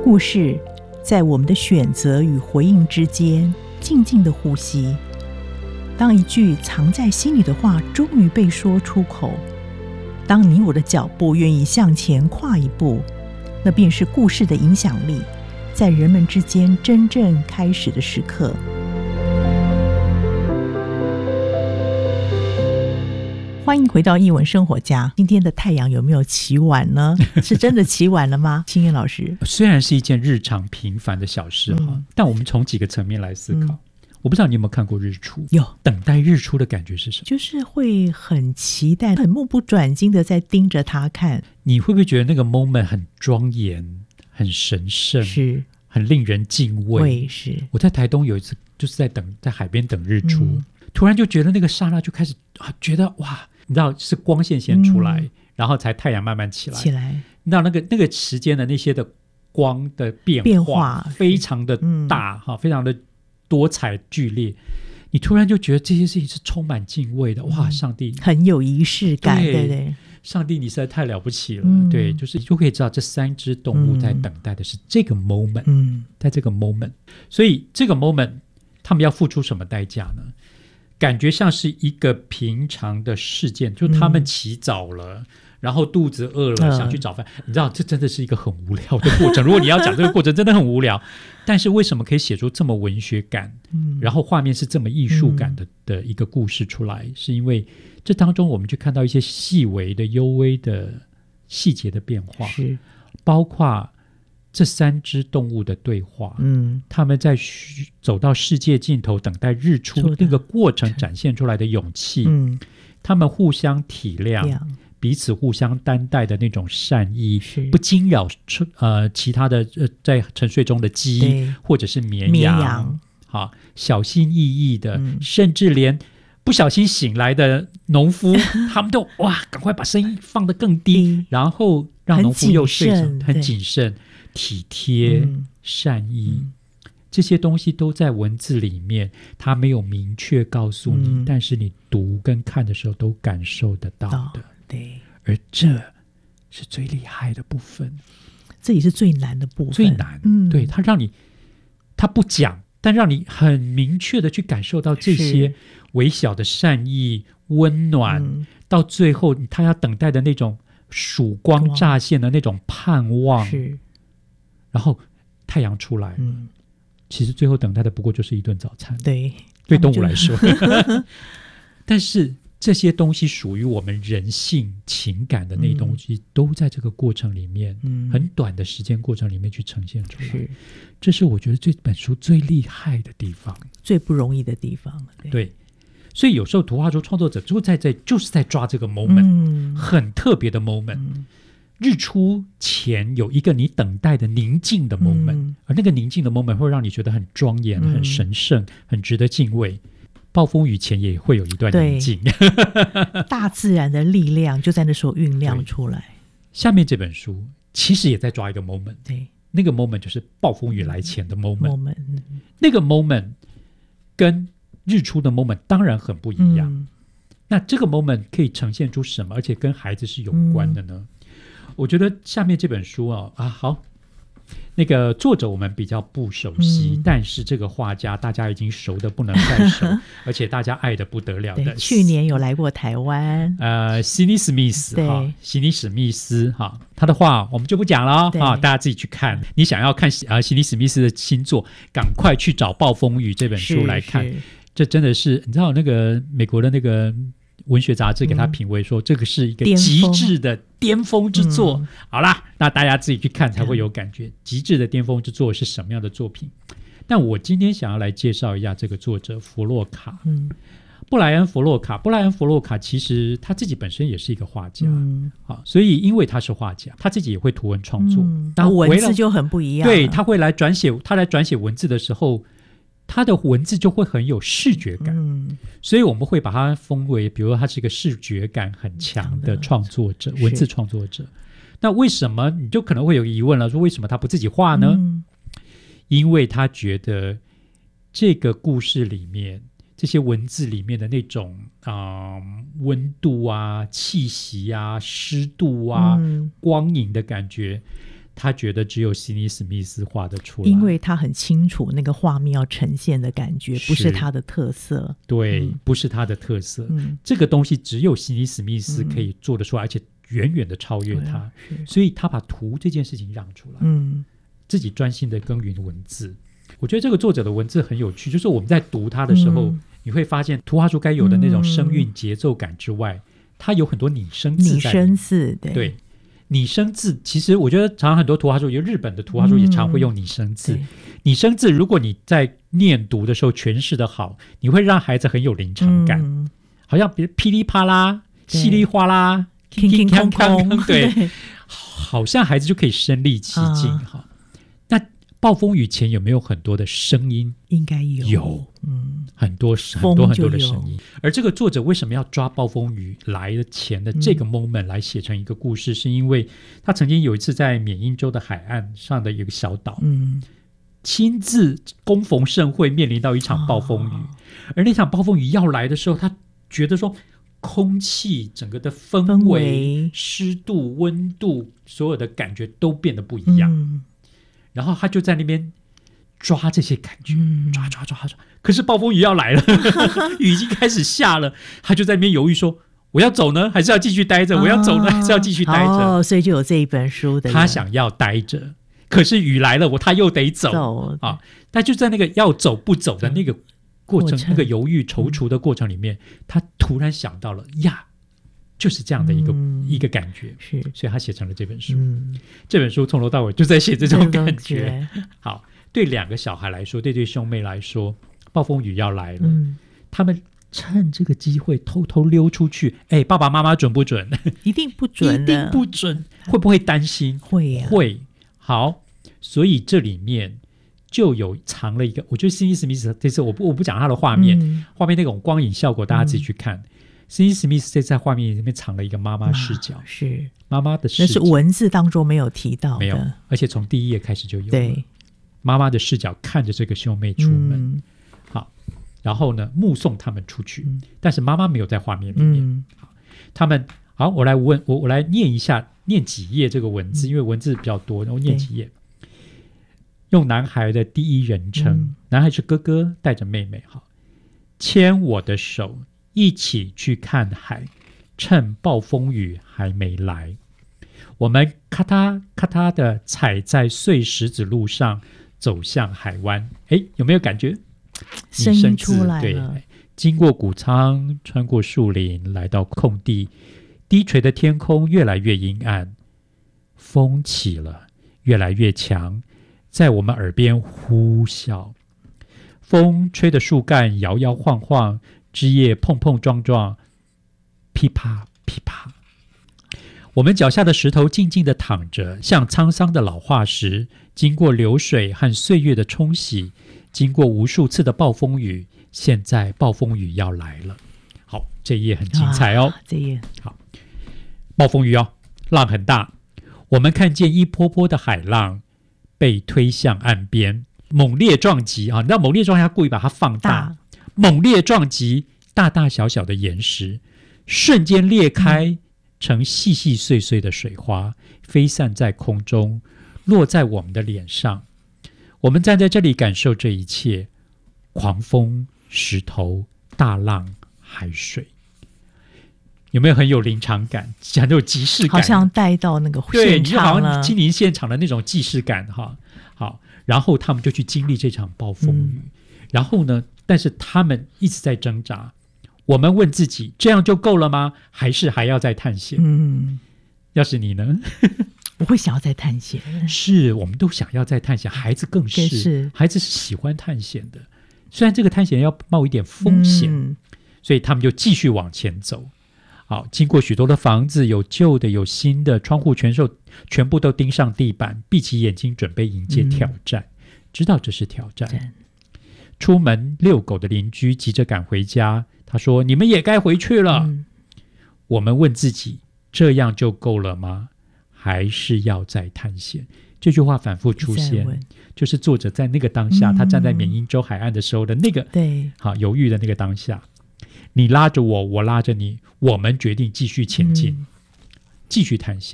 故事在我们的选择与回应之间静静的呼吸。当一句藏在心里的话终于被说出口，当你我的脚步愿意向前跨一步，那便是故事的影响力在人们之间真正开始的时刻。欢迎回到艺文生活家。今天的太阳有没有起晚呢？是真的起晚了吗？清源老师， 虽然是一件日常平凡的小事但我们从几个层面来思考。我不知道你有没有看过日出？ 有。 等待日出的感觉是什么？ 就是会很期待，很目不转睛的在盯着它看。 你会不会觉得那个 moment 很庄严，很神圣， 是很令人敬畏？ 是。我在台东有一次就是在海边等日出，突然就觉得那个刹那就开始觉得哇，你知道是光线先出来，然后才太阳慢慢起来。你知道那个时间的那些的光的变化非常的大，非常的多彩剧烈，你突然就觉得这些事情是充满敬畏的。哇，上帝很有仪式感，对对， 上帝你实在太了不起了。对，就是你就可以知道这三只动物在等待的是这个 moment，在这个 moment， 所以这个 moment 他们要付出什么代价呢？感觉像是一个平常的事件，就他们起早了，然后肚子饿了，想去找饭。你知道这真的是一个很无聊的过程，如果你要讲这个过程真的很无聊，但是为什么可以写出这么文学感，然后画面是这么艺术感的一个故事出来，是因为这当中我们就看到一些细微的幽微的细节的变化，是包括这三只动物的对话，他们在走到世界尽头等待日出那个过程展现出来的勇气，他们互相体谅，彼此互相担待的那种善意，不惊扰其他的在沉睡中的鸡或者是绵羊，小心翼翼的，甚至连不小心醒来的农夫他们都哇赶快把声音放得更低，然后让农夫又睡着，很谨慎体贴善意，这些东西都在文字里面，他没有明确告诉你，但是你读跟看的时候都感受得到的。 对， 而这是最厉害的部分， 这也是最难的部分， 最难。对，他不讲，但让你很明确的去感受到这些微小的善意温暖，到最后他要等待的那种曙光乍现的那种盼望，然后太阳出来，其实最后等待的不过就是一顿早餐，对动物来说但是这些东西属于我们人性情感的那东西，都在这个过程里面，很短的时间过程里面去呈现出来。这是我觉得这本书最厉害的地方，最不容易的地方。对，所以有时候图画书创作者就是在抓这个 moment，很特别的 moment。日出前有一个你等待的宁静的 moment，而那个宁静的 moment 会让你觉得很庄严、很神圣、很值得敬畏。暴风雨前也会有一段宁静， 大自然的力量就在那时候酝酿出来。 下面这本书其实也在抓一个 moment， 那个 moment 就是暴风雨来前的 moment，那个 moment 跟日出的 moment 当然很不一样。那这个 moment 可以呈现出什么，而且跟孩子是有关的呢？我觉得下面这本书好，那个作者我们比较不熟悉，但是这个画家大家已经熟得不能再熟而且大家爱得不得了的， 去年有来过台湾， 悉尼史密斯，悉尼史密斯他的画我们就不讲了大家自己去看。你想要看悉尼史密斯的新作，赶快去找《暴风雨》这本书来看。这真的是你知道那个美国的那个文学杂志给他评为说，这个是一个极致的巅峰之作。好啦，那大家自己去看才会有感觉，极致的巅峰之作是什么样的作品。但我今天想要来介绍一下这个作者弗洛卡，布莱恩·弗洛卡。布莱恩·弗洛卡其实他自己本身也是一个画家，所以因为他是画家，他自己也会图文创作， 文字就很不一样。 对，他来转写文字的时候，他的文字就会很有视觉感，所以我们会把它封为，比如说他是一个视觉感很强的创作者，文字创作者。那为什么你就可能会有疑问了，说为什么他不自己画呢？因为他觉得这个故事里面这些文字里面的那种温度气息湿度光影的感觉， 他觉得只有西尼史密斯画得出来， 因为他很清楚那个画面要呈现的感觉不是他的特色， 对，不是他的特色，这个东西只有西尼史密斯可以做得出来，而且远远的超越他，所以他把图这件事情让出来，自己专心的耕耘文字。我觉得这个作者的文字很有趣，就是我们在读他的时候，你会发现图画书该有的那种声韵节奏感之外，它有很多拟声字在里面。拟声字，对，拟声字其实我觉得常常很多图画书，有日本的图画书也常会用拟声字。拟声字如果你在念读的时候诠释的好，你会让孩子很有临场感，好像比如噼里啪啦、稀里哗啦、 铿铿锵锵， 对，好像孩子就可以身临其境哈。那暴风雨前有没有很多的声音？ 应该有， 很多很多的声音。而这个作者为什么要抓暴风雨来的前的这个 moment 来写成一个故事，是因为他曾经有一次在缅因州的海岸上的一个小岛，亲自恭逢盛会，面临到一场暴风雨，而那场暴风雨要来的时候，他觉得说空气整个的氛围、湿度、温度，所有的感觉都变得不一样，然后他就在那边抓这些感觉，抓。可是暴风雨要来了，雨已经开始下了，他就在那边犹豫说：我要走呢，还是要继续待着？我要走呢，还是要继续待着？ 所以就有这一本书的。 他想要待着，可是雨来了，他又得走啊！他就在那个要走不走的那个过程，那个犹豫踌躇的过程里面，他突然想到了呀。就是这样的一个感觉，所以他写成了这本书。这本书从头到尾就在写这种感觉。好，对两个小孩来说，对兄妹来说，暴风雨要来了，他们趁这个机会偷偷溜出去。爸爸妈妈准不准？ 一定不准， 一定不准。会不会担心？ 会啊， 会。好，所以这里面就有藏了一个，我觉得西尼史密斯这次我不讲他的画面，画面那种光影效果，大家自己去看。西尼史密斯在画面里面藏了一个妈妈视角， 是妈妈的视角， 那是文字当中没有提到的， 没有，而且从第一页开始就有了。对，妈妈的视角看着这个兄妹出门，好，然后呢目送他们出去，但是妈妈没有在画面里面。好，他们好，我来念一下，念几页这个文字，因为文字比较多，然后念几页。用男孩的第一人称，男孩是哥哥，带着妹妹，好，牵我的手。一起去看海，趁暴风雨还没来，我们咔嗒咔嗒的踩在碎石子路上走向海湾。有没有感觉？ 声音出来了。 对，经过谷仓，穿过树林，来到空地，低垂的天空越来越阴暗，风起了，越来越强，在我们耳边呼啸。风吹的树干摇摇晃晃，枝叶碰碰撞撞，噼啪噼啪。我们脚下的石头静静地躺着，像沧桑的老化石，经过流水和岁月的冲洗，经过无数次的暴风雨，现在暴风雨要来了。好，这一页很精彩哦。 这一页好，暴风雨哦，浪很大，我们看见一波波的海浪被推向岸边，猛烈撞击啊！你知道猛烈撞击，他故意把它放大，猛烈撞击大大小小的岩石，瞬间裂开成细细碎碎的水花，飞散在空中，落在我们的脸上。我们站在这里感受这一切：狂风、石头、大浪、海水。有没有很有临场感，很有即视感？好像带到那个现场了。 对，你就好像亲临现场的那种即视感哈。好，然后他们就去经历这场暴风雨，然后呢，但是他们一直在挣扎。我们问自己，这样就够了吗？还是还要再探险？要是你呢？ 我会想要再探险。 是，我们都想要再探险，孩子更是，孩子是喜欢探险的。虽然这个探险要冒一点风险，所以他们就继续往前走。好，经过许多的房子，有旧的，有新的，窗户全部都钉上地板，闭起眼睛准备迎接挑战，知道这是挑战。出门遛狗的邻居急着赶回家，他说：“你们也该回去了。”我们问自己，这样就够了吗？还是要再探险？这句话反复出现，就是作者在那个当下，他站在缅因州海岸的时候的那个好犹豫的那个当下。你拉着我，我拉着你，我们决定继续前进，继续探险，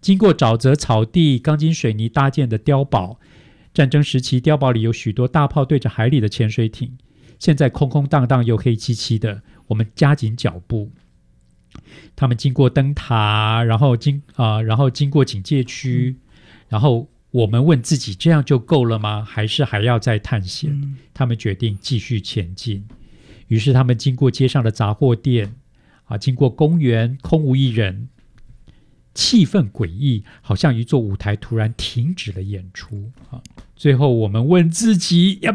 经过沼泽草地、钢筋水泥搭建的碉堡。战争时期，碉堡里有许多大炮对着海里的潜水艇，现在空空荡荡又黑漆漆的，我们加紧脚步。他们经过灯塔，然后经过警戒区，然后我们问自己，这样就够了吗？还是还要再探险？他们决定继续前进。于是他们经过街上的杂货店，经过公园，空无一人，气氛诡异，好像一座舞台突然停止了演出。最后我们问自己，要